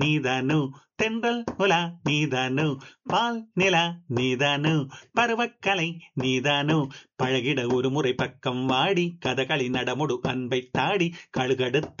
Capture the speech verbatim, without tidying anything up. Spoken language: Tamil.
நீதானு தென்றல் உலா நீதானு பால் நிலா நீதானு பருவக்கலை நீதானு பழகிட ஒரு முறை பக்கம் வாடி கதகளி நடமுடு அன்பை தாடி கழுகடுத்த